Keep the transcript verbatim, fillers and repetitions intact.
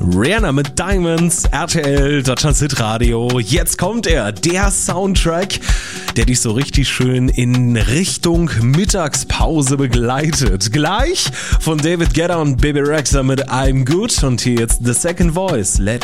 Rihanna mit Diamonds, R T L, Deutschlands Hitradio. Jetzt kommt er, der Soundtrack, der dich so richtig schön in Richtung Mittagspause begleitet. Gleich von David Guetta und Baby Rexha mit I'm Good und hier jetzt The Second Voice. Let